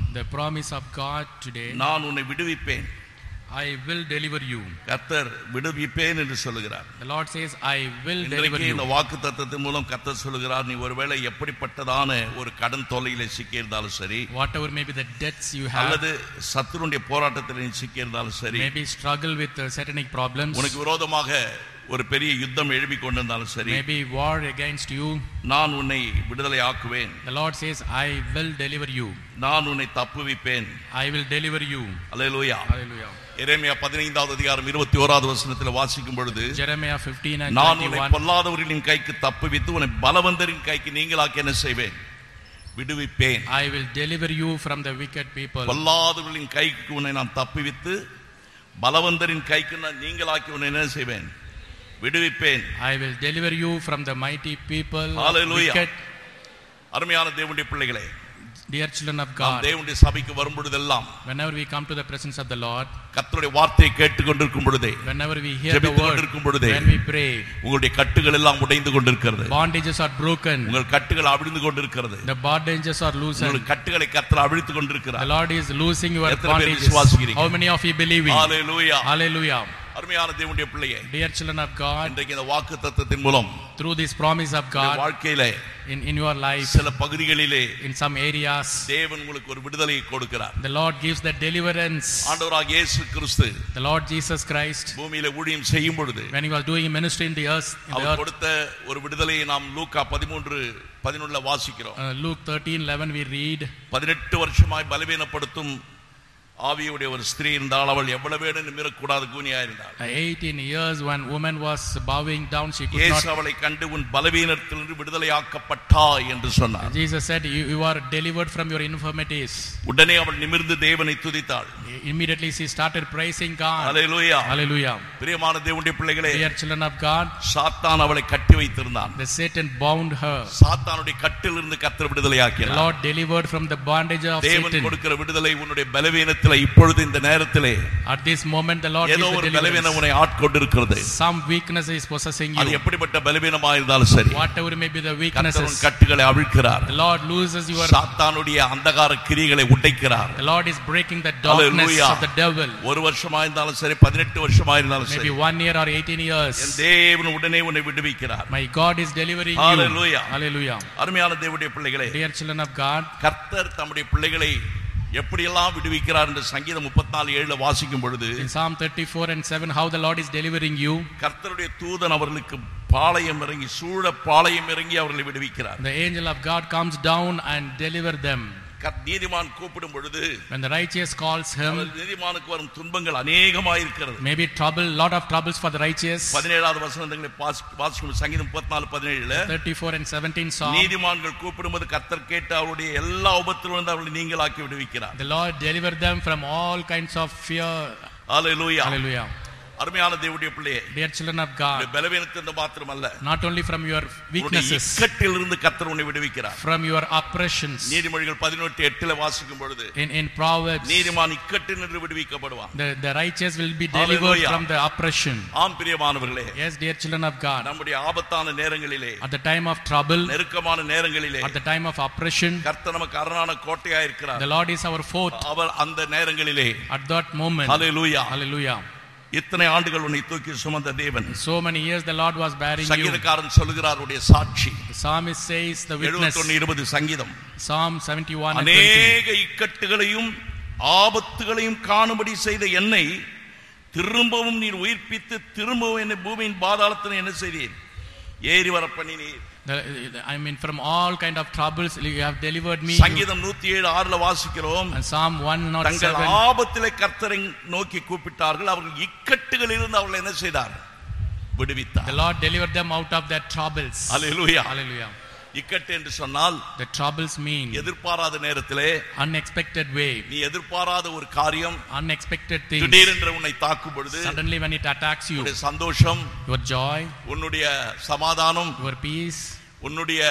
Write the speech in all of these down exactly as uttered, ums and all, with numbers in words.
The promise of God today, நான் உன்னை விடுவிப்பேன், I will deliver you. கர்த்தர் விடுவிப்பேன் என்று சொல்கிறார். The Lord says, I will deliver இன்றைக்கு you. இந்த வாக்குத்தத்தத்தின் மூலம் கர்த்தர் சொல்கிறார், நீ ஒருவேளை எப்படிப்பட்டதான ஒரு கடன் தொல்லையிலே சிக்கியிருந்தாலும் சரி, Whatever may be the debts you have, அல்லது சத்துருடைய போராட்டத்தில் நீ சிக்கியிருந்தாலும் சரி, maybe struggle with uh, satanic problems, உனக்கு விரோதமாக ஒரு பெரிய யுத்தம் எழுப்பி கொண்டிருந்தாலும் சரி, maybe war against you, நான் உன்னை விடுதலை ஆக்குவேன், the Lord says, I will deliver you. நான் உன்னை தப்புவிப்பேன். I will deliver you. Hallelujah. Hallelujah. எரேமியா பதினைந்தாவது அதிகாரம் இருபத்தி ஓராவது வசனத்தில் வாசிக்கும் பொழுது, Jeremiah fifteen and நான் உன்னை twenty-one, பொல்லாதவர்களின் கைக்கு தப்புவித்து உன்னை பலவந்தரின் கைக்கு நீங்களாக்கி என்ன செய்வேன்? விடுவிப்பேன். I will deliver you from the wicked people. பொல்லாதவர்களின் கைக்கு உன்னை நான் தப்புவித்து பலவந்தரின் கைக்கு நான் நீங்களாக்கி உன்னை என்ன செய்வேன்? விடுவிப்பேன். I will deliver you from the mighty people. Hallelujah. Wicked. அருமையான தேவனுடைய பிள்ளைகளே, Dear children of நாம் God, தேவனுடைய சபைக்கு வரும் பொழுதெல்லாம், whenever we come to the presence of the Lord, கர்த்தருடைய வார்த்தையை கேட்டுக்கொண்டிருக்கும் பொழுதே, whenever we hear the ஜெபித்துக் word, கொண்டிருக்கும் பொழுதே, when we pray, உங்களுடைய கட்டுகள் எல்லாம் உடைந்து கொண்டிருக்கிறது. bondages are broken, உங்கள் கட்டுகள் அவிழ்ந்து கொண்டிருக்கிறது. the bondages are loosened. உங்களுடைய கட்டுகளை கர்த்தர் அவிழ்த்து The கொண்டிருக்கிறார். Lord is loosing your எத்தனை பேர் bondages. விசுவாசிக்கிறீங்க? How many of you believing? Hallelujah. Hallelujah. அருமையான தேவனுடைய பிள்ளையே, Dear children of God, இன்றைக்கு இந்த வாக்குத்தத்தத்தின் மூலம் through this promise of உங்கள் God வாழ்க்கையிலே in, in your life, சில பகுதிகளிலே in some areas, தேவன் உங்களுக்கு ஒரு விடுதலையை கொடுக்கிறார். the Lord gives the deliverance. ஆண்டவராகிய இயேசு கிறிஸ்து The Lord Jesus Christ, பூமியிலே ஊழியம் செய்யும் பொழுது when he was doing ministry in the earth, in the our earth, கொடுத்த ஒரு விடுதலையை நாம் லூக்கா பதிமூன்று பதினொன்றுல வாசிக்கிறோம். uh, Luke thirteen eleven we read, பதினெட்டு வருஷமாய் பலவீனப்படுத்தும் ஆவியுடைய ஒரு ஸ்திரீ இருந்தால், அவள் எவ்வளவு வேணும் நிமிரக்கூடாது கூனியா இருந்தாள். uh, eighteen years when woman was bowing down, she could இயேசு not. அவளை கண்டு உன் பலவீனத்திலிருந்து விடுதலையாக்கப்பட்டாய் என்று சொன்னார். Jesus said, you, you are delivered from your infirmities. உடனே அவள் நிமிர்ந்து தேவனை துதித்தாள். Immediately she started praising God. Hallelujah. Hallelujah. பிரியமான தேவனுடைய பிள்ளைகளே, Dear children of God, சாத்தான் அவளை கட்டி வைத்திருந்தான். the Satan bound her. சாத்தானுடைய கட்டிலிருந்து கர்த்தர் The விடுதலையாக்கினார். Lord delivered from the bondage of தேவன் Satan. கொடுக்கிற விடுதலை உன்னுடைய பலவீனத்திலே இப்பொழுது இந்த நேரத்திலே At this moment the Lord ஏதோ gives ஒரு the பலவீனம் deliverance. உன்னை ஆட்கொண்டிருக்கிறது. Some weakness is possessing அது you. எப்படிப்பட்ட பலவீனமா இருந்தாலும் சரி, Whatever may be the கர்த்தர் weaknesses, உன் கட்டுகளை அவிழ்க்கிறார். the Lord looses your. சாத்தானுடைய அந்தகார கிரியைகளை உடைக்கிறார். The Lord is breaking the darkness Hallelujah. of the devil. ஒரு வருஷமா இருந்தாலும் சரி, பதினெட்டு வருஷமா இருந்தாலும் Maybe சரி, one year or eighteen N years. தேவன் உடனே உன்னை விடுவிக்கிறார். My God is delivering Hallelujah. you. Hallelujah. அருமையான தேவனுடைய பிள்ளைகளே, Dear children of God, கர்த்தர் தம்முடைய பிள்ளைகளை எப்படியெல்லாம் விடுவிக்கிறார் என்று சங்கீதம் முப்பத்தி நாலு ஏழுல வாசிக்கும் பொழுது, in Psalm thirty-four and seven, how the Lord is delivering you. கர்த்தருடைய தூதன் அவர்களுக்கு பாளையம் இறங்கி சூழ பாளையம் இறங்கி அவர்களை விடுவிக்கிறார். The angel of God comes down and deliver them. நீதிமான் கூப்பிடும் பொழுது, When the righteous calls him, நீதிமானுக்கு வரும் துன்பங்கள் அநேகமாக இருக்கிறது. maybe trouble, lot of troubles for the righteous. பதினேழாவது வசனங்களை வாசிக்கும் சங்கீதம் முப்பத்தி நாலு பதினேழுல, thirty-four and seventeen Psalm, நீதிமான்கள் கூப்பிடும்போது கர்த்தர் கேட்டு அவருடைய எல்லா உபத்திலிருந்து அவர்களை நீங்களாக்கி விடுவிக்கிறார். the Lord deliver them from all kinds of fear. Hallelujah. Hallelujah. அருமையான தேவனுடைய பிள்ளையே, Dear children of God, பலவீனத்திலிருந்து மாத்திரமல்ல, not only from your weaknesses, இக்கட்டிலிருந்து கர்த்தர் உன்னை விடுவிக்கிறார். from your oppressions. நீதிமொழிகள் பதினெட்டு எட்டுல வாசிக்கும் பொழுது, In in Proverbs, நீதிமான் இக்கட்டிலிருந்து விடுவிக்கப்படுவான். the the righteous will be delivered Hallelujah. from the oppression. ஆம் பிரியமானவர்களே, Yes, dear children of God, நம்முடைய ஆபத்தான நேரங்களிலே, at the time of trouble, நெருக்கமான நேரங்களிலே, at the time of oppression, கர்த்தர் நமக்கு அரணான கோட்டையா இருக்கிறார். the Lord is our fort. அவர் அந்த நேரங்களிலே, At that moment, hallelujah, hallelujah, இத்தனை ஆண்டுகள் உன்னை தூக்கி சுமந்த தேவன். so many years the Lord was bearing you. சங்கீதக்காரன் சொல்லுகிறார் உடைய சாட்சி. The psalmist says the witness. எழுபத்தி ஒன்று இருபது சங்கீதம், Psalm seventy-one and twenty. அநேக இக்கட்டுகளையும் ஆபத்துகளையும் காணும்படி செய்த என்னை திரும்பவும் நீர் உயிர்ப்பித்து திரும்பவும் என்னை பூமியின் பாதாளத்தில் என்ன செய்தீர்? ஏறி வர பண்ணினீர். The, I mean, from all kind of troubles you have delivered me. சங்கீதம் நூற்றி ஏழு ஆறுல வாசிக்கிறோம், And Psalm one oh seven, தங்கள் ஆபத்திலே கர்த்தரை நோக்கி கூப்பிட்டார்கள், அவர்கள் இக்கட்டுகளில் இருந்து அவர்கள் என்ன செய்தார்? விடுவித்தார். the Lord delivered them out of their troubles. Hallelujah. Hallelujah. இக்கட்டு என்று சொன்னால் The troubles mean எதிர்பாராத நேரத்திலே, unexpected way, நீ எதிர்பாராத ஒரு காரியம் unexpected things. திடீரென்று உன்னை தாக்கும் பொழுது, Suddenly when it attacks you, உன்னுடைய சந்தோஷம், your joy, உன்னுடைய சமாதானம், your peace, உன்னுடைய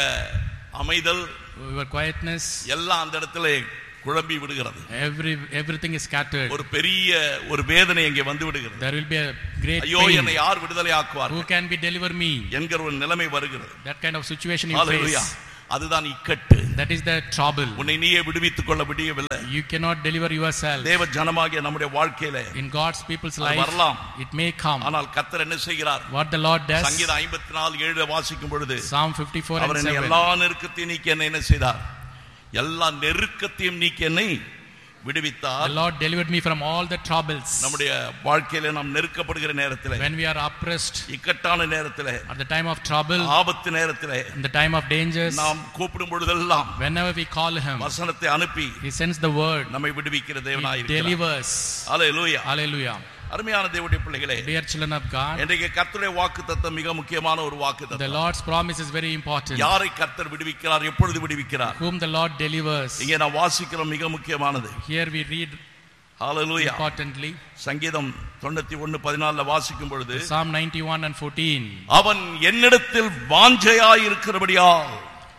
அமைதல் your quietness, எல்லாம் அந்த இடத்திலே குழம்பி விடுகிறது. every everything is scattered. ஒரு பெரிய ஒரு வேதனை இங்கே வந்து விடுகிறது. There will be a great ஐயோ pain. என்னை யார் விடுதலை ஆக்குவார் Who can be deliver me? என்கிற ஒரு நிலைமை வருகிறது. That kind of situation you hallelujah. face. அதுதான் இக்கட்டு. That is the trouble. உன்னை நீயே விடுவித்துக் கொள்ள முடியவில்லை. You cannot deliver yourself. தேவ ஜனமாகிய நம்முடைய வாழ்க்கையிலே In God's people's life it may come. ஆனால் கர்த்தர் என்ன செய்கிறார்? What the Lord does. சங்கீதம் ஐம்பத்தி நான்கு ஏழு வாசிக்கும் பொழுது Psalm fifty-four and seven. எல்லா நெருக்கத்தையும் நீக்கி என்னை என்ன செய்தார்? எல்லா நெருக்கத்தையும் நீக்கி என்னை விடுவித்தார். The Lord delivered me from all the troubles. நம்முடைய வாழ்க்கையிலே நாம் நெருக்கப்படுகிற நேரத்திலே, when we are oppressed, இக்கட்டான நேரத்திலே, at the time of trouble, ஆபத்து நேரத்திலே, in the time of dangers, நாம் கூப்பிடும் பொழுதெல்லாம், whenever we call him, வசனத்தை அனுப்பி he sends the word, நம்மை விடுவிக்கிற தேவனாய் இருக்கிறார். he delivers. Hallelujah. Hallelujah. அருமையான தேவனுடைய பிள்ளைகளே, dear children of God, இன்றைக்கு கர்த்தருடைய வாக்குத்தத்தம் மிக முக்கியமான ஒரு வாக்குத்தத்தம். the Lord's promise is very important. யாரை கர்த்தர் விடுவிக்கிறார், எப்பொழுது விடுவிக்கிறார், whom the Lord delivers. இங்கே நான் வாசிக்கிறோம் மிக முக்கியமானது. Here we read Hallelujah. importantly சங்கீதம் தொண்ணூத்தி ஒன்று பதினான்கு வாசிக்கும் பொழுது, Psalm ninety-one and fourteen, அவன் என்னிடத்தில் வாஞ்சையாய் இருக்கிறபடியால்,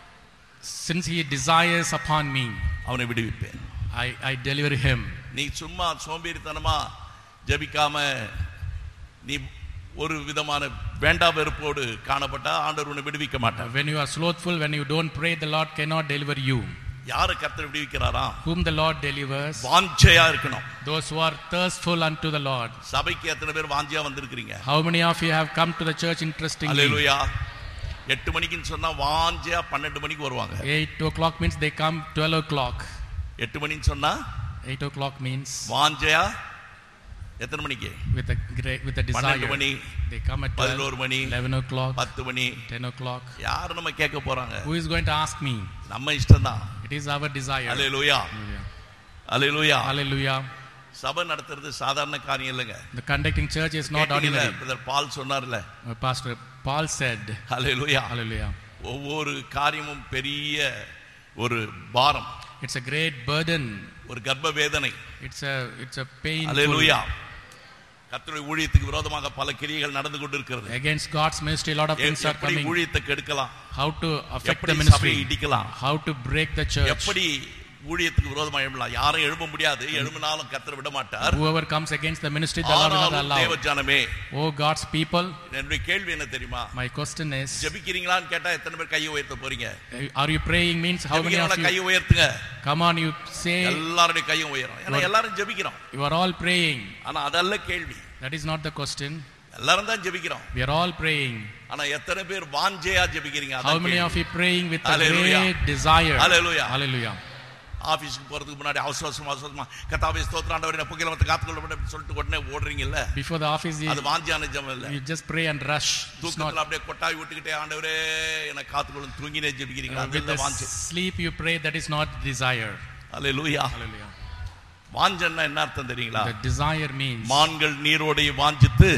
since he desires upon me, அவனை விடுவிப்பேன். I I deliver him. நீ சும்மா சோம்பேறித்தனமா ஜெபிக்காம நீ ஒரு விதமான வேண்டா வெறுப்போடு காணப்பட்டா ஆண்டவர் உன்னை விடுவிக்க மாட்டார். When you are slothful, when you don't pray, the Lord cannot deliver you. யாரை கர்த்தர் விடுவிக்கிறாரா? whom the Lord delivers. வாஞ்சையா இருக்கணும். those who are thirstful unto the Lord. சபைக்கு எத்தனை பேர் வாஞ்சையா வந்திருக்கீங்க? how many of you have come to the church interestingly? Hallelujah. எட்டு மணிக்குன்னு சொன்னா வாஞ்சையா பன்னெண்டு மணிக்கு வருவாங்க. eight o'clock means they come twelve o'clock. எட்டு மணின்னு சொன்னா eight o'clock means வாஞ்சையா எத்தனை மணிக்கு? with a great with a desire. பன்னெண்டு மணி, they come at பதினொரு மணி, eleven o'clock, பத்து மணி, ten o'clock. யார் நம்ம கேட்க போறாங்க? who is going to ask me? நம்ம இஷ்டம்தான். it is our desire. Hallelujah. Hallelujah. Hallelujah. சபை நடத்துறது சாதாரண காரியம் இல்லைங்க. the conducting church is not ordinary. Brother பால் சொன்னார்ல, Pastor Paul said. Hallelujah. Hallelujah. ஒவ்வொரு காரியமும் பெரிய ஒரு பாரம். it's a great burden. ஒரு கர்ப்ப வேதனை. it's a it's a pain. Hallelujah. கர்த்தருடைய ஊழியத்துக்கு விரோதமாக பல கிரியைகள் நடந்து கொண்டிருக்கிறது. against God's ministry a lot of things are coming. எப்படி ஊழியத்தை கெடுக்கலாம், how to affect the ministry, இடிக்கலாம், how to break the church, எப்படி ஊழியத்துக்கு விரோதமா எழும்பலாம். யாரும் எழும்ப முடியாது, எழும்பினாலும் கர்த்தர் விட மாட்டார். whoever comes against the ministry the Lord will not allow. தேவ ஜனமே, oh God's people, என்னுடைய கேள்வி என்ன தெரியுமா? my question is, ஜெபிக்கிறீங்களான்னு கேட்டா எத்தனை பேர் கையை உயர்த்த போறீங்க? are you praying means how many of you கையை உயர்த்துங்க? come on, you say. எல்லாரும் கையும் உயரும். ஏன்னா எல்லாரும் ஜெபிக்கிறோம். you are all praying. ஆனா அதல்ல கேள்வி. that is not the question. எல்லாரும் தான் ஜெபிக்கிறோம். we are all praying. ஆனா எத்தனை பேர் வாஞ்சையா ஜெபிக்கிறீங்க? how many of you praying with a great desire? Hallelujah. Hallelujah. ஆபீஸ்க்கு போறதுக்கு முன்னாடி அவசர அவசரமா அவசரமா கர்த்தாவே ஸ்தோத்திரம் ஆண்டவரே புகழமத்தை காத்துக்கொள்ளப்பட சொல்லிட்டு உடனே ஓடுறீங்க இல்ல? before the office அது வாஞ்சியான ஜெபம் இல்ல. you just pray and rush. தூக்கத்துல அப்படியே கொட்டாவி விட்டுக்கிட்டே ஆண்டவரே என்ன காத்துக்கொள்ளும் தூங்கினே ஜெபிக்கிறீங்க. அது வாஞ்சை. sleep you pray, that is not desire. Hallelujah. Hallelujah. வாஞ்சன்னா என்ன அர்த்தம் தெரியுங்களா? the desire means மான்கள் நீரோடை வாஞ்சித்து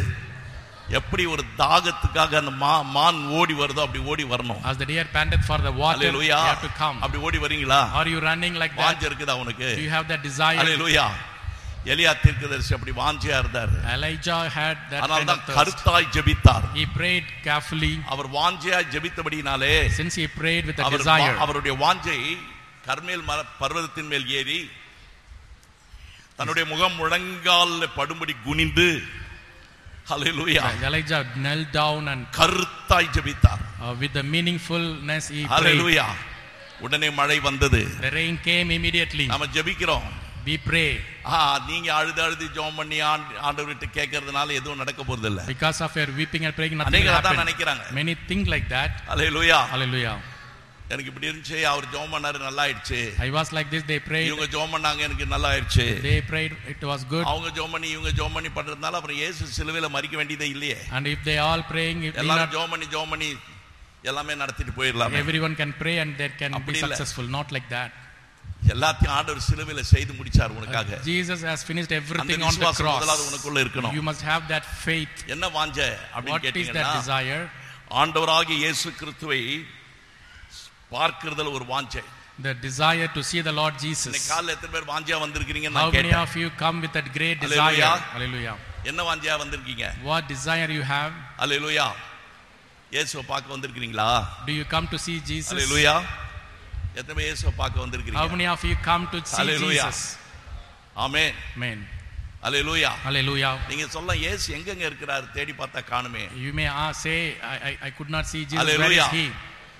எப்படி ஒரு தாகத்துக்காக அந்த மான் ஓடி வருதோ அப்படி ஓடி வரணும். as the deer panted for the water, you have to come. அப்படி ஓடி வரீங்களா? are you running like that? வாஞ்சை இருக்குதா உனக்கு? do you have that desire? Hallelujah. எலியா தீர்க்கதரிசி அப்படி வாஞ்சையா இருந்தார். Elijah had that kind of thirst. கருத்தாய் ஜெபித்தார். he prayed carefully. Our வாஞ்சையாய் ஜெபித்தபடினாலே, since he prayed with a desire, அவருடைய வாஞ்சை கர்மேல் பர்வதத்தின் மேல் ஏறி தன்னுடைய முகம் முழங்கால்ல படும்படி குனிந்து, Hallelujah, Elijah knelt down and கருத்தாய் ஜெபித்தார். uh, with the meaningfulness he Hallelujah. prayed. உடனே மழை வந்தது. the rain came immediately. நாம ஜெபிக்கிறோம், we pray. ஆ நீங்க அழுது அழுது ஜெபம் பண்ணி ஆண்டவர்கிட்ட கேட்கிறதுனால எதுவும் நடக்க போறது இல்ல. because of your weeping and praying nothing will அநேகர் happen. அதான் நினைக்கிறாங்க. many think like that. Hallelujah. Hallelujah. எனக்கு இப்படி இருந்துச்சு, அவர் ஜெபம் பண்ணாரு நல்லா ஆயிடுச்சு. I was like this, they prayed, இவங்க ஜெபம் பண்ணாங்க எனக்கு நல்லா ஆயிடுச்சு. they prayed, it was good. அவங்க ஜெபம் பண்ணி இவங்க ஜெபம் பண்ணி பண்றதுனால அப்புறம் இயேசு சிலுவையில மரிக்க வேண்டியதே இல்லையே. and if they all praying, if எல்லாரும் ஜெபம் பண்ணி ஜெபம் பண்ணி எல்லாமே நடத்திட்டு போயிடலாம். everyone can pray and they can be successful. not like that. எல்லாத்தையும் ஆண்டவர் சிலுவையில செய்து முடிச்சார் உனக்காக. Jesus has finished everything on the cross. முதலாவது உனக்குள்ள இருக்கணும். you must have that faith. என்ன வாஞ்சை அப்படி கேட்டீங்கன்னா, what is that desire? ஆண்டவராகிய இயேசு கிறிஸ்துவை பார்க்கிறதுல ஒரு வாஞ்சை. the desire to see the Lord Jesus. இன்னைக்கு காலையில எத்தனை பேர் வாஞ்சையா வந்திருக்கீங்கன்னு நான் கேட்டேன். how many of you come with that great desire? Hallelujah. என்ன வாஞ்சையா வந்திருக்கீங்க? what desire you have? Hallelujah. இயேசுவை பார்க்க வந்திருக்கீங்களா? do you come to see Jesus? Hallelujah. எத்தனை பேர் இயேசுவை பார்க்க வந்திருக்கீங்க? how many of you come to see Hallelujah. Jesus? Amen. amen. Hallelujah. Hallelujah. நீங்க சொல்ல இயேசு எங்கங்க இருக்கிறார் தேடி பார்த்தா காணுமே. you may ask, say I, I I could not see Jesus. Hallelujah. where is he?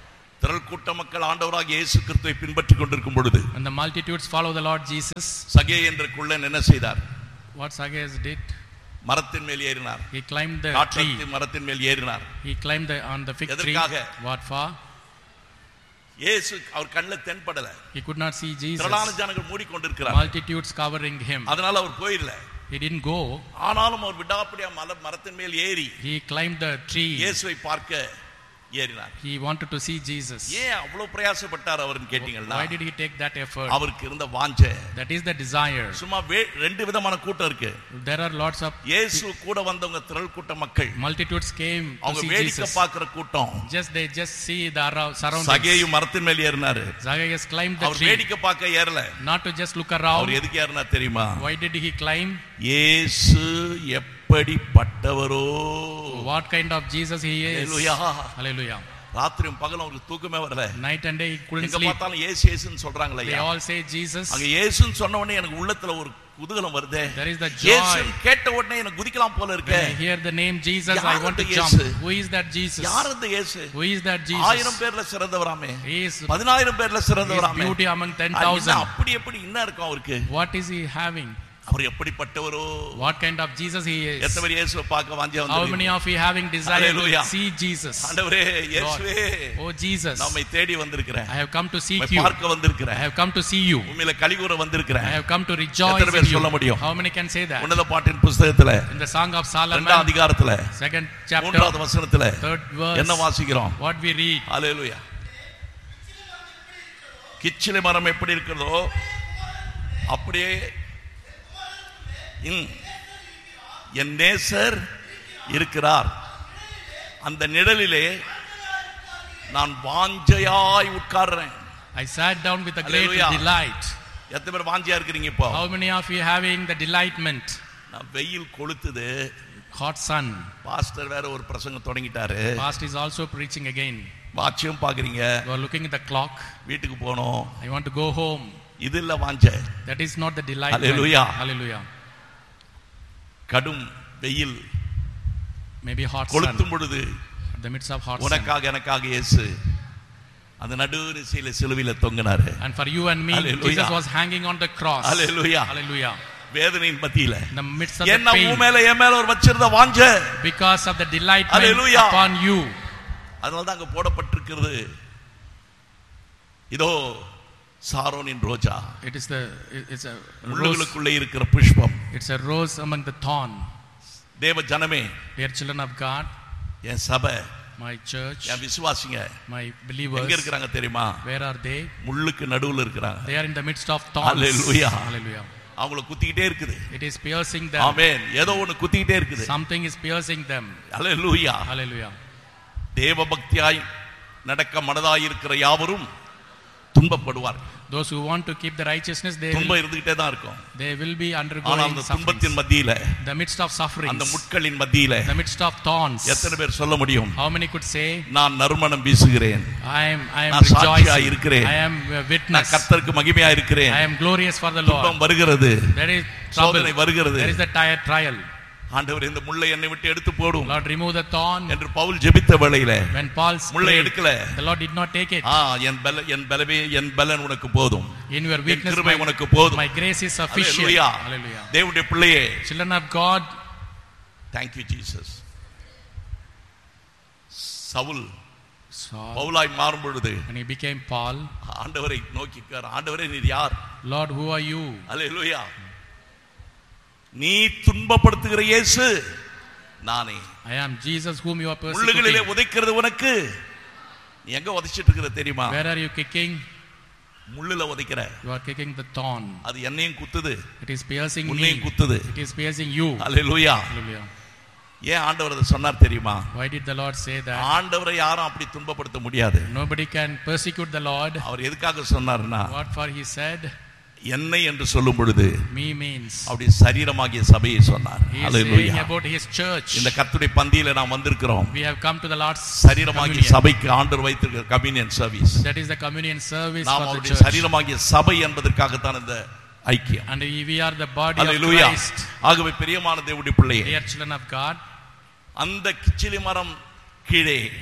திரள் கூட்ட மக்கள் ஆண்டவராகிய இயேசு கிறிஸ்துவை பின்பற்றிக் கொண்டிருக்கும் பொழுது, when the multitudes follow the Lord Jesus, சகேயு என்ற குள்ளன் என்ன செய்தார்? what Zacchaeus did, மரத்தின் மேல் ஏறினார். he climbed the tree, மரத்தின் மேல் ஏறினார். he climbed the, on the fig tree. What for? இயேசு அவர் கண்ணில் தென்படல. He could not see Jesus. திரளான ஜனங்கள் மூடிக்கொண்டிருக்கிறார். Multitudes covering him. அதனால அவர் போயிடல. He didn't go. ஆனாலும் அவர் விடாப்பிடியா மரத்தின் மேல் ஏறி he climbed the tree. இயேசுவை பார்க்க ஏறினார். He wanted to see Jesus. ஏன் அவ்வளவு பிரயாசப்பட்டார் அவர்னு கேட்டீங்கன்னா, why did he take that effort? அவருக்கு இருந்த வாஞ்சை, that is the desire. சும்மா ரெண்டு விதமான கூட்டம் இருக்கு. there are lots of இயேசு கூட வந்தவங்க திரள் கூட்ட மக்கள், multitudes came to see Jesus. அவங்க வேடிக்கை பார்க்கிற கூட்டம். just they just see the surroundings. சகேயு மரத்தின் மேல் ஏறினார். Zacchaeus climbed the our tree. வேடிக்கை பார்க்க ஏறல. not to just look around. அவர் எதுக்கு ஏறினா தெரியுமா? why did he climb? இயேசு எப்படிப்பட்டவரோ, what kind of Jesus he is. Hallelujah, hallelujah. ராத்திரியும் பகலும் அவருக்கு தூக்கமே வரல. night and day he couldn't எங்க sleep. பார்த்தாலும் இயேசு இயேசுன்னு சொல்றாங்களே. they all say Jesus. அங்க இயேசுன்னு சொன்ன உடனே எனக்கு உள்ளத்துல ஒரு குதூகலம் வருதே. there is the joy. இயேசுன்னு கேட்ட உடனே எனக்கு குதிக்கலாம் போல இருக்கு. when I hear the name Jesus, I want to jump. who is that Jesus? யார் அந்த இயேசு? who is that Jesus? ஆயிரம் பேர்ல சிறந்தவராமே. he is பதினாயிரம் பேர்ல சிறந்தவராமே. beauty among ten thousand. அப்படி எப்படி என்ன இருக்கும் அவருக்கு? what is he having? Our எப்படிப்பட்டவரோ, what kind of Jesus he is. எத்தனை பேர் இயேசுவை பார்க்க வாஞ்சை வந்தீங்க? how many of you having desire to see Jesus? ஆண்டவரே இயேசுவே, oh Jesus, நம்மை தேடி வந்திருக்கிறேன். I have come to seek உம்மை you. பார்க்க வந்திருக்கிறேன். I have come to see you. உம்மில கலிகூர வந்திருக்கிறேன். I have come to rejoice எத்தனை பேர் in சொல்ல you. முடியும்? how many can say that? உன்னத பாட்டின் புத்தகத்துல in the song of Solomon இரண்டாம் அதிகாரத்துல second chapter மூன்றாவது வசனத்துல third verse என்ன வாசிக்கிறோம்? what we read. ஹalleluya. கிச்சிலி மரம் எப்படி இருக்கிறதோ அப்படியே என் நேசர் இருக்கிறார். அந்த நிழலிலே நான் வாஞ்சையாய் உட்கார்றேன். I sat down with a great delight. எத்தனை பேர் வாஞ்சையா இருக்கீங்க இப்போ? how many of you having the delightment? நான் வெயில் கொளுத்துது, hot sun. பாஸ்டர் வேற ஒரு பிரசங்கம் தொடங்கிட்டாரு. pastor is also preaching again. வாட்சியும் பாக்குறீங்க. you are looking at the clock. வீட்டுக்கு போணும். I want to go home. இது இல்ல வாஞ்சை. that is not the delight. hallelujah, hallelujah. கடும் வெயில், maybe hot sun, கொளுத்தும் பொழுது in the midst of hot sun, உனக்காக எனக்காக இயேசு அந்த நடுநிசையில சிலுவையில தொங்கினாரு. and for you and me, hallelujah, Jesus was hanging on the cross. hallelujah, hallelujah. வேதனையின் மத்தியில, in the midst of the என்ன pain, உன் மேல என் மேல ஒரு வச்சிருந்த வாஞ்சை, because of the delight hallelujah, upon you. அதனால தான் அங்க போடப்பட்டிருக்கிறது, இதோ சாரோனின் ரோஜா. it is the it's a முள்ளுகளுக்குள்ளே இருக்கிற புஷ்பம். it's a rose among the thorn. தேவ ஜனமே, dear children of God, என் சபை, my church, என் விசுவாசிங்க, my believers, எங்க இருக்காங்க தெரியுமா? where are they? முள்ளுக்கு நடுவுல இருக்காங்க. they are in the midst of thorns. hallelujah, hallelujah. அவங்கள குத்திக்கிட்டே இருக்குது. it is piercing them. ஆமென். ஏதோ ஒன்னு குத்திக்கிட்டே இருக்குது. something is piercing them. hallelujah, hallelujah. தேவ பக்தியாய் நடக்க மனதாய் இருக்கிற யாவரும் துன்பப்படுவார். those who want to keep the righteousness, they துன்பம் இருந்துட்டே தான் இருக்கும். they will be undergoing ஆனால் அந்த துன்பத்தின் மத்தியில, the midst of suffering, அந்த முட்களின் மத்தியில, the midst of thorns, எத்தனை பேர் சொல்ல முடியும்? how many could say, நான் நறுமணம் வீசுகிறேன், i am i am rejoicing, இருக்கிறேன், I am a witness, நான் கர்த்தருக்கு மகிமையா இருக்கிறேன், I am glorious for the Lord. துன்பம் வருகிறது, there is trouble, சோதனை வருகிறது, there is the trial. ஆண்டவர் இந்த முள்ளை என்னை விட்டு எடுத்து போடும், Lord remove the thorn என்று பவுல் ஜெபித்த வேளையிலே, when Paul முள்ளை எடுக்கல, the Lord did not take it. ஆ என் பல என் பலவே என் பலன் உனக்கு போதும், in your weakness கிருபை உனக்கு போதும், my grace is sufficient. hallelujah, hallelujah. தேவனுடைய பிள்ளையே, children of God, thank you Jesus. Saul Saul, பவுலாய் மாறும் பொழுது, and he became Paul, ஆண்டவரை நோக்கிக்கார், ஆண்டவரே நீர் யார்? Lord who are you? ஹalleluya. நீ துன்பப்படுத்துகிற இயேசு நானே. I am Jesus whom you are persecuting. முள்ளுகளிலே உதைக்கிறது உனக்கு, நீ எங்க உதைச்சிட்டு இருக்கிற தெரியுமா? where are you kicking? முள்ளுல உதைக்கிற. you are kicking the thorn. அது என்னையும் குத்துது, it is piercing me, உன்னையும் குத்துது, it is piercing you. Hallelujah. hallelujah. ஏன் ஆண்டவர் அதை சொன்னார் தெரியுமா? why did the Lord say that? ஆண்டவரை யாரும் அப்படி துன்பப்படுத்த முடியாது. nobody can persecute the Lord. அவர் எதுக்காக சொன்னார்னா, what for he said, என்னை என்று சொல்லும் பொழுது me means அப்படி சரீரமாகிய சபையை சொன்னார். hallelujah. about his church. இந்த கர்த்தருடைய பந்தியில நாம் வந்திருக்கிறோம். we have come to the Lord's சரீரமாகிய சபைக்கு ஆண்டவர் வைத்திருக்கிற communion service. that is the communion service நாம் for the அவருடைய church. சரீரமாகிய சபை என்பதற்காக தான் இந்த ஐக்கியம். and we are the body hallelujah. of Christ. ஆகவே பிரியமான தேவனுடைய பிள்ளையே, dear children of God, அந்த கிச்சிலி மரம் கீழே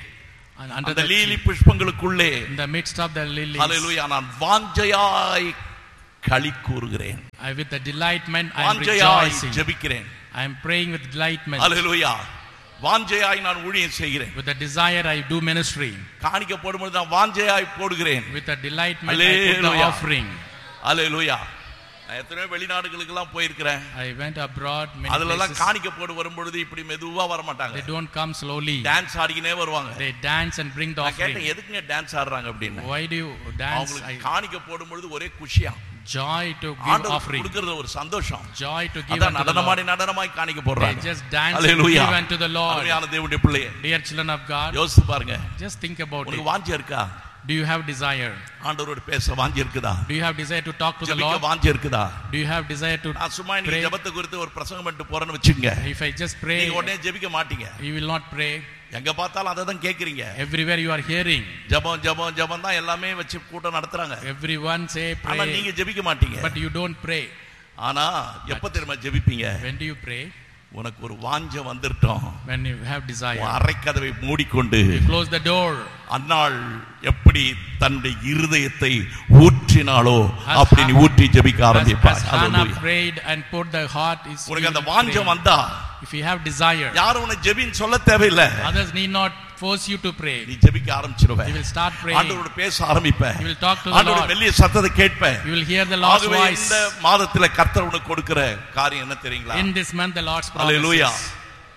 under அந்த the lily tree, புஷ்பங்களுக்குள்ளே in the midst of the lilies, ஹalleluya நான் வாஞ்சையாய் களி கூறுகிறேன். I with the delightment I am வாஞ்சையாய் rejoicing. ஜெபிக்கிறேன். I am praying with delightment. ஹalleluya வாஞ்சையாய் நான் ஊழியம் செய்கிறேன். With the desire I do ministry. காணிக்கை போடும்போது நான் வாஞ்சையாய் போடுகிறேன். With the delightment I put the offering. ஹalleluya நான் எத்தனை வெளிநாடுகளுக்கு எல்லாம் போயிருக்கிறேன். I went abroad many அதுல எல்லாம் places. காணிக்கை போடு வரும்போது இப்படி மெதுவா வர மாட்டாங்க. They don't come slowly. Dance ஆடிக்கினே வருவாங்க. They dance and bring the நான் offering. கேட்டேன் எதுக்குங்க டான்ஸ் ஆடுறாங்க அப்படின்னு. Why do you dance? அவங்களுக்கு காணிக்கை போடும்போது ஒரே குஷியா. Joy to give ஆண்டவருக்கு offering. கொடுக்கிறது ஒரு சந்தோஷம். Joy to give அதான் unto the நடனமாடி Lord. நடனமாய் காணிக்கை They போடுறாங்க. just dance and hallelujah give unto the Lord. அருமையான தேவனுடைய பிள்ளையே. Dear children of God, யோசிச்சு பாருங்க. just think about it. உங்களுக்கு வாஞ்சை இருக்கா? Do you have desire? ஆண்டவரோடு பேச வாஞ்சை இருக்குதா? Do you have desire to talk to the ஜெபிக்க Lord? வாஞ்சை இருக்குதா? Do you have desire to நான் சும்மா இன்னைக்கு pray? ஜெபத்தை குறித்து ஒரு பிரசங்கம் பண்ணிட்டு போறேன்னு வெச்சுங்க. If I just pray, நீங்க உடனே ஜெபிக்க மாட்டீங்க. you will not pray. எங்க பார்த்தாலும் அதை தான் கேக்குறீங்க. Everywhere you are hearing. ஜெபம் ஜெபம் ஜெபம் தான் எல்லாமே வச்சு கூட்டம் நடத்துறாங்க. Everyone say ஆனா pray. நீங்க ஜெபிக்க மாட்டீங்க. But you don't pray. ஆனா எப்ப தெரியுமா ஜெபிப்பீங்க? When do you pray? உனக்கு ஒரு வாஞ்சை வந்துட்டோம். When you have desire. அறைக்கதவை மூடிக்கொண்டு You close the door. அன்னாள் எப்படி தன்னுடைய இருதயத்தை ஊற்றினாளோ அப்படி நீ ஊற்றி ஜெபிக்க ஆரம்பிப்பாய். As Hannah prayed and put the heart is. உனக்கு அந்த வாஞ்சை வந்தா if you have desire, யாரும் உன்னை ஜெபின்னு சொல்ல தேவையில்லை. others need not force you to pray. நீ ஜெபிக்க ஆரம்பிச்சிடுவே. You will start praying. ஆண்டவரோடு பேச ஆரம்பிப்ப. You will talk to the ஆண்டவருடைய Lord. மெல்லிய சத்தத்தை கேட்ப. You will hear the Lord's ஆகவே voice. இந்த மாதத்திலே கர்த்தர் உனக்கு கொடுக்கிற காரியம் என்ன தெரியுங்களா? In this month the Lord's hallelujah promises.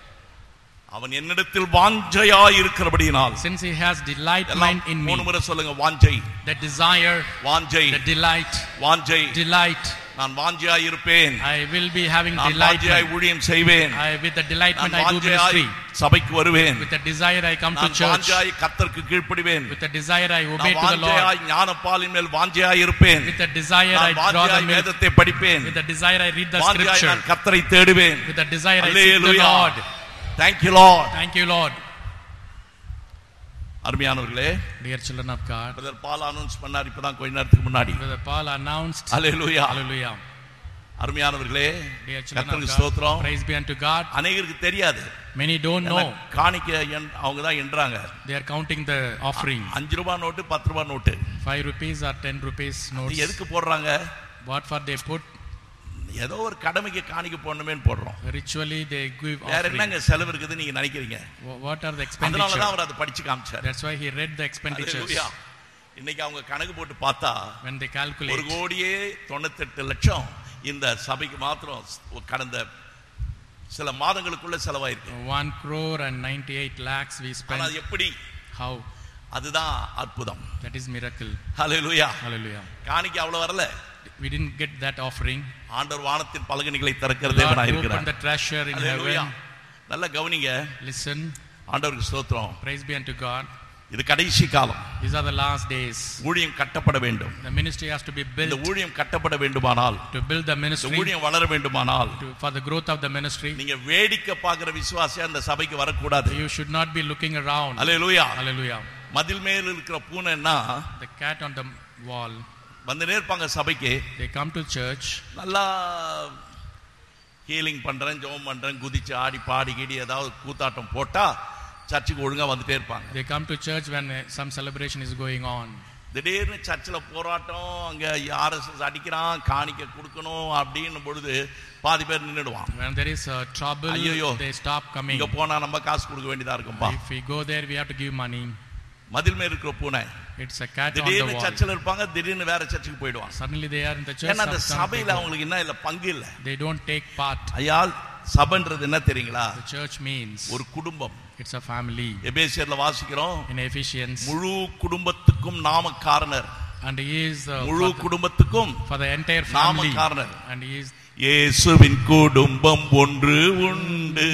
அவன் என்னிடத்தில் வாஞ்சையாய் இருக்கிறபடியினால். Since he has delightment in me. மூணு முறை சொல்லுங்க வாஞ்சை. The desire, வாஞ்சை. the delight, வாஞ்சை. delight. நான் வாஞ்சையாய் இருப்பேன். I will be having நான் வாஞ்சையாய் delightment. ஊழியம் செய்வேன். I with the delightment நான் I do வாஞ்சையாய் ministry. சபைக்கு வருவேன். With the desire I come to நான் church. வாஞ்சையாய் கர்த்தருக்கு கீழ்ப்படிவேன். With the desire I obey நான் to the Lord. வாஞ்சையாய் ஞானப்பாலின் மேல் வாஞ்சையாய் இருப்பேன். With the desire I நான் draw the வாஞ்சையாய் milk. வேதத்தை படிப்பேன். With the desire I read the வாஞ்சையாய் scripture. நான் கர்த்தரை தேடுவேன். With the desire I seek the hallelujah Lord. thank you lord. Thank you Lord. அருமையானவர்களே, Dear children of God, brother ball announce பண்ணார் இப்பதான் கொஞ்ச நேரத்துக்கு முன்னாடி. Brother Paul announced. ஹalleluya Hallelujah. அருமையானவர்களே, Dear children கர்த்தருக்கு of God, ஸ்தோத்திரம். praise be unto God. அநேகருக்கு தெரியாது. Many don't know. காணிக்க அவங்க தான் என்றாங்க. They are counting the offering. அஞ்சு ரூபாய் நோட்டு பத்து ரூபாய் note. five rupees or ten rupees notes. எதுக்கு போடுறாங்க? What for they put? ஏதோ ஒரு கடமைக்கு காணிக்க போடணுமேன்னு போடுறோம். Ritually they give வேற offering. என்னங்க செலவு இருக்குதுன்னு நீங்க நினைக்கிறீங்க? What are the அதனால expenditure? தான் அவர் அதை படிச்சு காமிச்சார். That's why he read the expenditures. ஹalleluya இன்னைக்கு அவங்க கணக்கு போட்டு பார்த்தா When they calculate, ஒரு கோடியே தொண்ணூத்தெட்டு லட்சம் இந்த சபைக்கு மாத்திரம் கடந்த சில மாதங்களுக்குள்ள செலவாயிருக்கு. one crore and ninety-eight lakhs we spent. ஆனா எப்படி? How? அதுதான் அற்புதம். That is miracle. Hallelujah Hallelujah. காணிக்க அவ்வளவு வரல. We didn't get that offering. ஆண்டவர் வானத்தின் பலகணிகளை திறக்கிற Lord தேவனாய் opened இருக்கிறார். the treasure in hallelujah heaven. நல்ல கவனிங்க. Listen. ஆண்டவருக்கு ஸ்தோத்திரம். Praise be unto God. இது கடைசி காலம். These are the last days. ஊழியம் கட்டப்பட வேண்டும். The ministry has to be இந்த built. ஊழியம் கட்டப்பட வேண்டுமானால், To build the இந்த ministry, ஊழியம் வளர வேண்டுமானால், to, for the growth of the ministry, நீங்க வேடிக்கை பார்க்கிற விசுவாசியா அந்த சபைக்கு வரக்கூடாது. you should not be looking around. Hallelujah Hallelujah. மதில் மேல் இருக்கிற பூனைன்னா The cat on the wall. வந்து நேர்ப்பாங்க சபைக்கு. They come to church. நல்லா ஹீலிங் பண்றேன், ஜெபம் பண்றேன், குதிச்சு ஆடி பாடி கீடி ஏதாவது கூத்தாட்டம் போட்டா சர்ச்சுக்கு ஒழுங்கா வந்துட்டே இருப்பாங்க. They come to church when uh, some celebration is going on. திடீர்னு சர்ச்சில் போராட்டம், அங்க ஆர்எஸ்எஸ் அடிக்கிறான், காணிக்க கொடுக்கணும் அப்படின்னு பொழுது பாதி பேர் நின்றுடுவான். When there is uh, trouble, ஐயோ, they stop coming. இங்க போனா நம்ம காசு கொடுக்க வேண்டியதா இருக்கும்பா. If we go there, we have to give money. மதில் மேல் இருக்கிற பூனை It's a cat on the திடீர்னு wall. சர்ச்சில் இருப்பாங்க, திடீர்னு வேற சர்ச்சுக்கு போயிடுவாங்க. Suddenly they are in the church. ஏன்னா அந்த some- some சபையில people- அவங்களுக்கு என்ன இல்ல பங்கு இல்ல. They don't take part. ஐயா சபைன்றது என்ன தெரியுங்களா? The church means ஒரு குடும்பம். it's a family. எபேசியர்ல வாசிக்கிறோம், In Ephesians, முழு குடும்பத்துக்கும் நாமக்காரனர். and he is uh, முழு for, the, குடும்பத்துக்கும் for the entire family. நாமக்காரனர். And he is இயேசுவின் குடும்பம் ஒன்று உண்டு.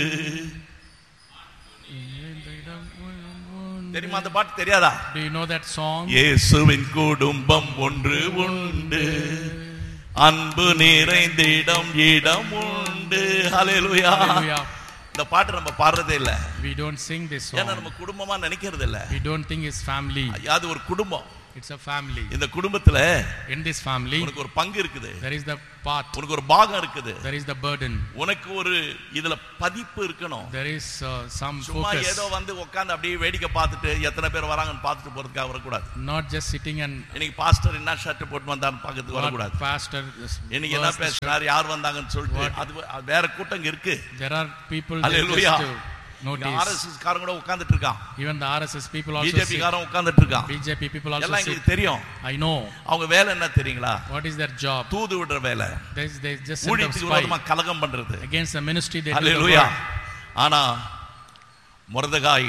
தெரியுமா அந்த பாட்டு? தெரியாதா? Do you know that song? இயேசுவின் குடும்பம் ஒன்று உண்டு, அன்பு நிறைந்திடம் இடம் உண்டு. ஹalleluya. Hallelujah. இந்த பாட்டு நம்ம பாடுறதே இல்ல. We don't sing this ஏன்னா song. நம்ம குடும்பமா நினைக்கிறது இல்ல. We don't think it's family. அது ஒரு குடும்பம். It's a family. இந்த குடும்பத்துல In this family உனக்கு ஒரு பங்கு இருக்குது. there is the part. உனக்கு ஒரு பாகம் இருக்குது. There is the burden. உனக்கு ஒரு இதுல பதிப்பு இருக்கணும். There is uh, some சும்மா focus. ஏதோ வந்து உட்கார்ந்து அப்படியே வேடிக்கை பார்த்துட்டு எத்தனை பேர் வராங்கன்னு பார்த்துட்டு போறதுக்காக வரக்கூடாது. Not just sitting and இன்னைக்கு பாஸ்டர் என்ன ஷர்ட் போட்டு வந்தான்னு பார்க்கிறதுக்கு வரக்கூடாது. Pastor இன்னைக்கு என்ன பேசினார் யார் வந்தாங்கன்னு சொல்லிட்டு அது வேற கூட்டம் இருக்கு. There are people Hallelujah. just to notice. R S S காரங்க கூட உட்கார்ந்துட்டு இருக்கான். Even the R S S people also B J P காரங்க உட்கார்ந்துட்டு இருக்கான். B J P people also எல்லாம் sit. எனக்கு தெரியும். I know. அவங்க வேலை என்ன தெரியுங்களா? What is their job? தூது விடுற வேலை. They they just send them விரோதமா கலகம் பண்றது. against the ministry they do. Hallelujah. ஆனா மொர்தெகாய்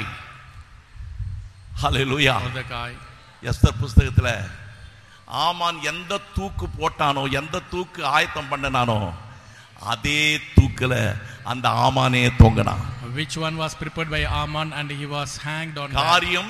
Hallelujah. மொர்தெகாய் எஸ்தர் புத்தகத்துல ஆமான் எந்த தூக்கு போட்டானோ எந்த தூக்கு ஆயத்தம் பண்ணனானோ அதே தூக்குல அந்த ஆமானே தொங்கினான். Which one was prepared by Aman and he was hanged on காரியம்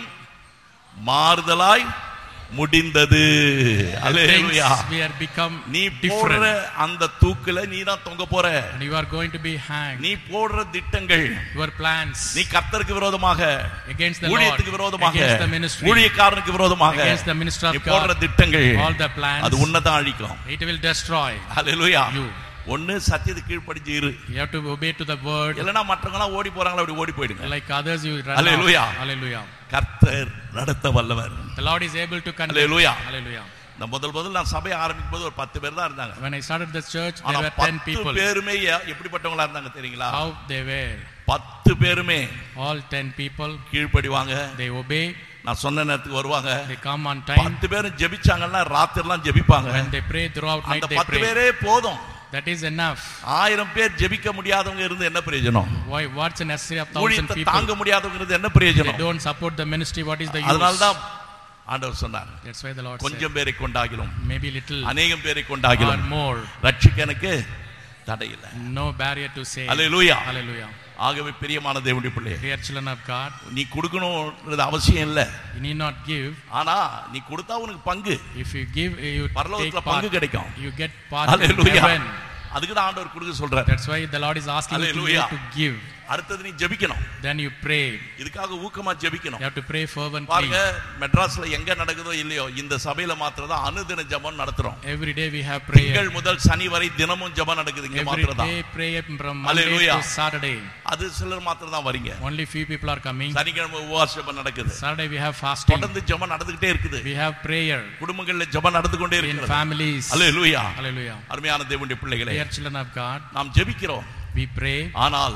மாறுதலாய் முடிந்தது. Hallelujah. We are become நீ different. போடுற அந்த தூக்குல நீ தான் தொங்க போற. And you are going to be hanged. நீ போடுற திட்டங்கள் your plans நீ கர்த்தருக்கு விரோதமாக against the Lord, ஊழியத்துக்கு விரோதமாக against the ministry, ஊழியக்காரனுக்கு விரோதமாக against the ministry of நீ போடுற God, திட்டங்கள் all the plans அது உன்னதான் அழிக்கும். it will destroy. Hallelujah. you ஒன்னு சத்தியத்துக்கு கீழ்ப்படிஞ்சு இரு. You have to obey to the word. இல்லனா மற்றவங்க ஓடி போறாங்களா அப்படி ஓடி போயிடுங்க. Like others you run. Hallelujah. Hallelujah. கர்த்தர் நடத்த வல்லவர். The Lord is able to conduct. Hallelujah. Hallelujah. நான் முதல் முதல்ல நான் சபையை ஆரம்பிக்கும் போது ஒரு பத்து பேர் தான் இருந்தாங்க. When I started this church there were ten people. பத்து பேருமே எப்படிப்பட்டவங்களா இருந்தாங்க தெரியுங்களா? How they were. பத்து பேருமே all ten people கீழ்ப்படிவாங்க. they obey. நான் சொன்ன நேரத்துக்கு வருவாங்க. they come on time. பத்து பேரும் ஜெபிச்சாங்கன்னா ராத்திரி எல்லாம் ஜெபிப்பாங்க. when they pray throughout night they pray. அந்த பத்து பேரே போதும். that is enough. ஆயிரம் பேர் ஜெபிக்க முடியாதவங்க இருந்து என்ன பிரயோஜனம்? why what's the necessity of thousand people? தாங்க முடியாதவங்க இருந்து என்ன பிரயோஜனம்? they don't support the ministry, what is the use? அதனால தான் ஆண்டவர் சொன்னார். that's why the Lord கொஞ்சம் பேரை கொண்டாகிலும் maybe little அநேகம் பேரை கொண்டாகிலும் or more ரட்சிக்க எனக்கு தடை இல்லை. no barrier to say. Hallelujah. Hallelujah. ஆகவே பிரியமான தேவனுடைய பிள்ளையே, dear children of God, நீ கொடுக்கணும்ன்றது அவசியம் இல்ல. you need not give. ஆனா நீ கொடுத்தா உனக்கு பங்கு. if you give you பரலோகத்துல take part, பங்கு கிடைக்கும். you get part Hallelujah. in heaven. அதுக்கு தான் ஆண்டவர் கொடுக்க சொல்றார். that's why the Lord is asking you to give. அடுத்தது நீ ஜெபிக்கணும். then you pray. இதுக்காக ஊக்கமா ஜெபிக்கணும். you have to pray fervently. பாருங்க மெட்ராஸ்ல எங்க நடக்குதோ இல்லையோ இந்த சபையில மாத்திரம் தான் அனுதின ஜெபம் நடத்துறோம். every day we have prayer. திங்கள் முதல் சனி வரை தினமும் ஜெபம் நடக்குது இங்க மாத்திரம் தான். every day prayer from Monday to Saturday. அது சிலர் மாத்திரம் தான் வரீங்க. only few people are coming. சனிக்கிழமை உபவாச ஜெபம் நடக்குது. Saturday we have fasting. தொடர்ந்து ஜெபம் நடந்துட்டே இருக்குது. we have prayer. குடும்பங்கள்ல ஜெபம் நடந்து கொண்டே இருக்குது. in families. Hallelujah. Hallelujah. அருமையான தேவனுடைய பிள்ளைகளே, dear children of God, நாம் ஜெபிக்கிறோம். we pray. ஆனால்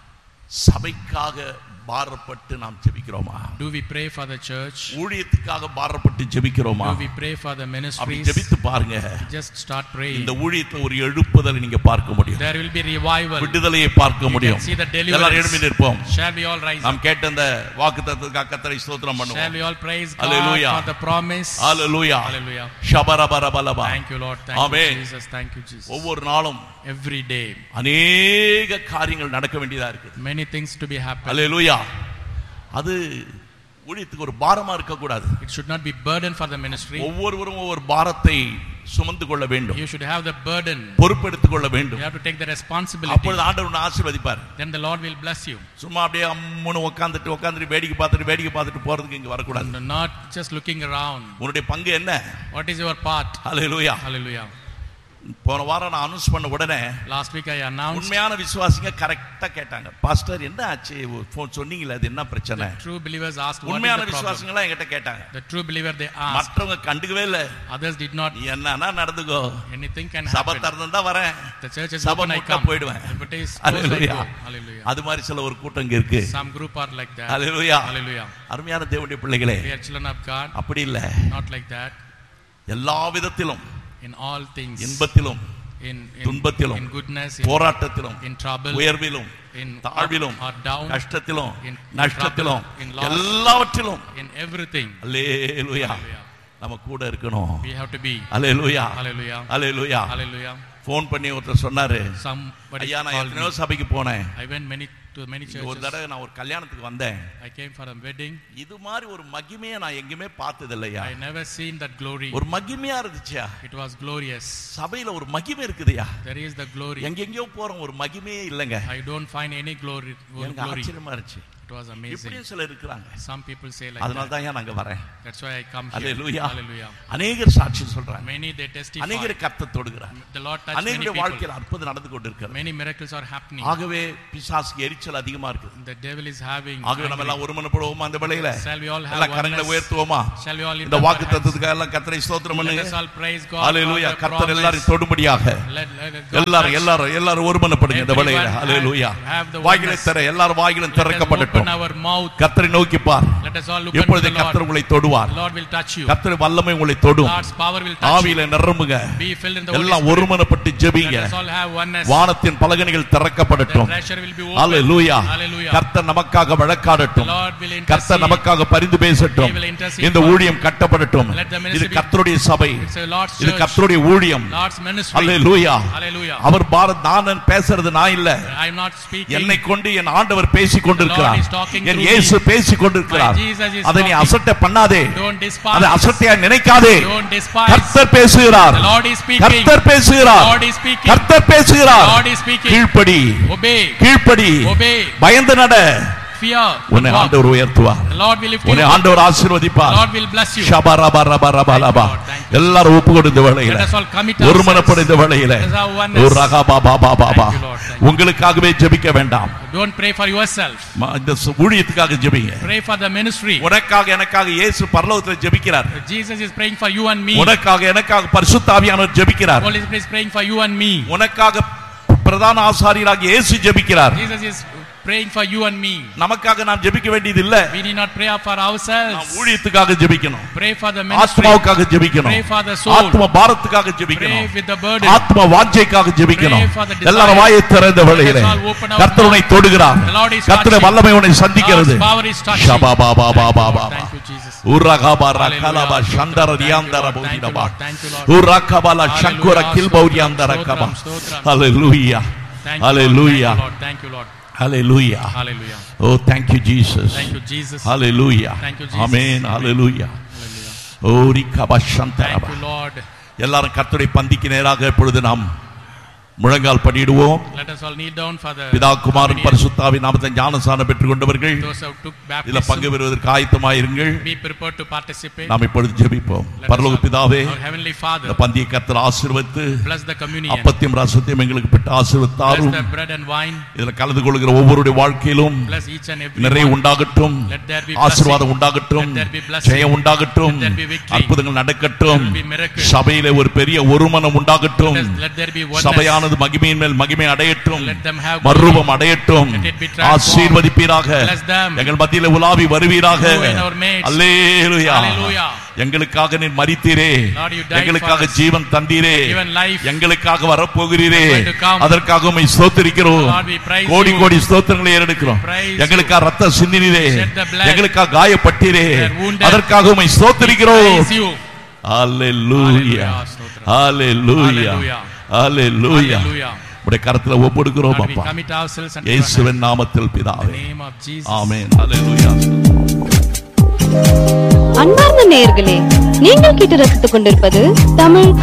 சபைக்காக பாரப்பட்டு நாம் ஜெபிக்கிறோமா? do we pray for the church? ஊழியத்துக்காக பாரப்பட்டு ஜெபிக்கிறோமா? do we pray for the ministries? ஜெபித்து பாருங்க. just start praying. இந்த ஊழியத்துல ஒரு எழுப்புதலை நீங்க பார்க்க முடியும். there will be revival. விடுதலையை பார்க்க முடியும். see the deliverance. எல்லாரும் எழும்பி நிற்போம். shall we all rise? நாம் கேட்ட இந்த வாக்குத்தத்தத்துக்காக கர்த்தரை ஸ்தோத்திரம் பண்ணுவோம். shall we all praise God Hallelujah. for the promise? Hallelujah. Hallelujah. ஷபரபரபலபா. thank you Lord. thank Amen. you Jesus. thank you Jesus. ஒவ்வொரு நாளும் every day அநேக காரியங்கள் நடக்க வேண்டியதா இருக்கு. many things to be happen. Hallelujah. அது ஊழியத்துக்கு ஒரு பாரமா இருக்க கூடாது. it should not be burden for the ministry. ஒவ்வொருவரும் ஒவ்வொரு பாரத்தை சுமந்து கொள்ள வேண்டும். you should have the burden. பொறுப்பெடுத்துக் கொள்ள வேண்டும். you have to take the responsibility. அப்பொழுது ஆண்டவர் உன்னை ஆசீர்வதிப்பார். then the Lord will bless you. சும்மா அப்படியே அம்முன்னு உட்கார்ந்துட்டு உட்கார்ந்துட்டு வேடிக்கை பார்த்துட்டு வேடிக்கை பார்த்துட்டு போறதுக்கு இங்க வரக்கூடாது. and not just looking around. உன்னுடைய பங்கு என்ன? what is your part? Hallelujah. Hallelujah. போன வாரம் நான் அனௌன்ஸ் பண்ண உடனே last week I announced, உண்மையான விசுவாசிங்க கரெக்ட்டா கேட்டாங்க, பாஸ்டர் என்ன ஆச்சு போன் சொன்னீங்களே அது என்ன பிரச்சனை? the true believers asked what உண்மையான is the problem. விசுவாசிங்களா என்கிட்ட கேட்டாங்க. the true believer they asked. மற்றவங்க கண்டுக்கவே இல்ல. others did not. என்னன்னா நடந்துக்கோ, anything can சபை happen. திறந்தா வரேன், the church is சபை open I மூட்டா come. போய்டுவேன். if it is closed I Hallelujah. go. Hallelujah. அது மாதிரி சில ஒரு கூட்டம் இங்க இருக்கு. some group are like that. Hallelujah. Hallelujah. அருமையான தேவனுடைய பிள்ளைகளே, dear children of God, அப்படி இல்ல. not like that. எல்லா விதத்திலும், in all things, இன்பத்திலும் in துன்பத்திலும், in goodness, in போராட்டத்திலும், in trouble, உயர்விலும், in தாழ்விலும், or down, கஷ்டத்திலும், in நஷ்டத்திலும், in loss, எல்லாவற்றிலும், in everything. அல்லேலூயா, நம்ம கூட இருக்கணும். we have to be. Hallelujah. Hallelujah. Hallelujah. Hallelujah. Phone பண்ணி ஒருத்தர் சொன்னாரு, somebody ஐயா நான் called எத்தனையோ me. சபைக்கு போனேன், I went many to many ஒரு churches. தடவை நான் ஒரு கல்யாணத்துக்கு வந்தேன், I came for a wedding. இது மாதிரி ஒரு மகிமையை நான் எங்கேயுமே பார்த்தது இல்லையா. I never seen that glory. ஒரு மகிமையா இருந்துச்சா? it was glorious. சபையில ஒரு மகிமை இருக்குதுயா. there is the glory. எங்கெங்கயோ போறோம், ஒரு மகிமையே இல்லங்க. I don't find any glory. எனக்கு glory. ஆச்சரியமா இருந்துச்சு. It was amazing. இப்படியே சிலர் இருக்காங்க. Some people say like அதனால that. தான் நான் அங்க வரேன். That's why I come here. Hallelujah. Hallelujah. அநேகர் சாட்சி சொல்றாங்க. Many they testify. அநேகர் கர்த்தர் தொடுகிறார். The Lord touched many அநேகருடைய people. வாழ்க்கையில் அற்புதம் நடந்து கொண்டிருக்கிறது. Many miracles are happening. ஆகவே பிசாசுக்கு எரிச்சல் அதிகமா இருக்கு. The devil is having. ஆகவே நம்ம எல்லாம் ஒருமனப்படுவோமா அந்த வேளையில? Shall we all have எல்லா கரங்களை உயர்த்துவோமா? Shall we all lift இந்த up our வாக்குத்தத்தத்துக்காக எல்லாம் கர்த்தரை ஸ்தோத்திரம் பண்ணுங்க. Let us all praise God. ஹalleluya. கர்த்தர் எல்லாரையும் தொடும்படியாக. Let எல்லாரும் எல்லாரும் எல்லாரும் ஒருமனப்படுங்க இந்த வேளையில. ஹalleluya. வாய்களை திற எல்லாரும் வாய்களும் திறக்கப்படட்டும். கர்த்தரை நோக்கி பார். இப்பொழுது கர்த்தர் உங்களை தொடுவார். கர்த்தர் வல்லமை உங்களை தொடும். ஆவியில நிரம்புங்க. எல்லாம் ஒருமனப்பட்டு ஜெபிங்க. வானத்தின் பலகணிகள் திறக்கப்படட்டும். ஹalleluya. கர்த்தர் நமக்காக வழக்காடட்டும். கர்த்தர் நமக்காக பரிந்து பேசட்டும். இந்த ஊழியம் கட்டப்படட்டும். இது கர்த்தருடைய சபை. இது கர்த்தருடைய ஊழியம். ஹalleluya. அவர் பாரத் நான் பேசுறது நான் இல்ல. என்னை கொண்டு என் ஆண்டவர் பேசிக் கொண்டிருக்கிறார். என் இயேசு பேசிக் கொண்டிருக்கிறார். அதை நீ அசட்டை பண்ணாதே. அதை அசட்டையா நினைக்காதே. கர்த்தர் பேசுகிறார். கர்த்தர் பேசுகிறார். கர்த்தர் பேசுகிறார். கீழ்ப்படி கீழ்ப்படி பயந்து நட. உன்னை ஆண்டவர் உயர்த்துவார். உன்னை ஆண்டவர் ஆசீர்வதிப்பார். ஷபரபரபரபரபா. எல்லாரும் ஒப்பு கொடுத்த வேளையில ஒருமனப்பட இந்த வேளையில உங்களுக்காகவே ஜெபிக்க வேண்டாம். Don't pray for yourself. இந்த ஊழியத்துக்காக ஜெபிங்க. Pray for the ministry. உனக்காக எனக்காக இயேசு பரலோகத்தில் ஜெபிக்கிறார். Jesus is praying for you and me. உனக்காக எனக்காக பரிசுத்த ஆவியானவர் ஜெபிக்கிறார். Holy Spirit is praying for you and me. உனக்காக பிரதான ஆசாரியராகிய இயேசு ஜெபிக்கிறார். Jesus is praying for you and me. நமக்காக நாம் ஜெபிக்க வேண்டியது இல்ல. We need not pray for ourselves. நாம் ஊழியத்துக்காக ஜெபிக்கணும். Pray for the ministry. ஆத்மாவுக்காக ஜெபிக்கணும். Pray for the soul. ஆத்ம பாரத்துக்காக ஜெபிக்கணும். Pray with the burden. ஆத்ம வாஞ்சைக்காக ஜெபிக்கணும். எல்லாரும் வாயை திறந்த வேளையிலே கர்த்தர் உன்னை தொடுகிறார். கர்த்தருடைய வல்லமை உன்னை சந்திக்கிறது. ஷபாபாபாபாபா. Thank you Jesus. உரகபர கலப Chandra ரியாந்தர போதிடபா. உரகபல சங்குர கில்பௌரியாந்தர Kaba. Hallelujah. Hallelujah. Thank you Lord. Hallelujah. Hallelujah. Oh, thank you Jesus. Thank you Jesus. Hallelujah. Thank you Jesus. Amen. Hallelujah. Hallelujah. Oh, rikabashantara. Thank you Lord. எல்லாரும் கர்த்தருடைய பந்திக்கு நேராக இப்பொழுது நாம் முழங்கால் படிடுவோம். Let us all kneel down for the பிதா குமாரன் பரிசுத்த ஆவியின் நாமத்தில் ஞானஸ்நானம் பெற்றுக் கொண்டவர்கள் those who took baptism. இதில் பங்கு பெறுவதற்கு ஆயத்தமாயிருங்கள். Be prepared to participate. நாம் இப்பொழுது ஜெபிப்போம். பரலோக பிதாவே, our heavenly Father, இந்த பந்தியை கர்த்தர் ஆசீர்வதித்து bless the communion. அப்பத்தையும் ரசத்தையும் எங்களுக்கு பெற்று ஆசீர்வதித்தாரும். Bless the bread and wine. இதில் கலந்து கொள்கிற ஒவ்வொருடைய வாழ்க்கையிலும் bless each and every நிறைவு உண்டாகட்டும். Let there be ஆசீர்வாதம் உண்டாகட்டும். Let there be blessing. ஜெயம் உண்டாகட்டும். Let there be victory. அற்புதங்கள் நடக்கட்டும். Let there be miracles. சபையிலே ஒரு பெரிய ஒருமனம் உண்டாகட்டும். Let there be oneness. சபையானது மகிமையின் மேல் மகிமை அடையட்டும். Let them have மறுரூபம் அடையட்டும். Let it be transformed. ஆசீர்வதிப்பீராக. Bless them. எங்கள் மத்தியிலே உலாவி வருவீராக. You in our midst. Hallelujah. Hallelujah. எங்களுக்காக நீர் மரித்தீரே. Lord, you died எங்களுக்காக for us. ஜீவன் தந்தீரே. Given life. எங்களுக்காக வரப்போகிறீரே. Going to come. அதற்காக உம்மை ஸ்தோத்திரிக்கிறோம். Lord, we praise கோடி you. கோடி ஸ்தோத்திரங்களை ஏறெடுக்கிறோம். Praise எங்களுக்காக ரத்தம் சிந்தினீரே. Shed the blood. எங்களுக்காக காயப்பட்டீரே. We are wounded. அதற்காக உம்மை ஸ்தோத்திரிக்கிறோம். Praise you. Hallelujah. Hallelujah. Hallelujah. Hallelujah. உடைய கரத்துல ஒப்புடுகிறோம் Lord, we அப்பா. commit ourselves unto இயேசுவின் நாமத்தில் the பிதாவே. name of Jesus. ஆமென். ஹalleluya. அன்பார்ந்த நேயர்களே, நீங்கள் கேட்டு ரசித்துக் கொண்டிருப்பது தமிழ்